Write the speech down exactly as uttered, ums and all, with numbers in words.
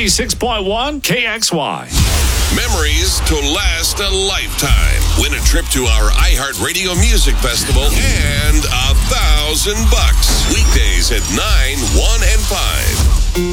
ninety-six point one K X Y. Memories to last a lifetime. Win a trip to our iHeartRadio Music Festival and a thousand bucks. Weekdays at nine, one, and five.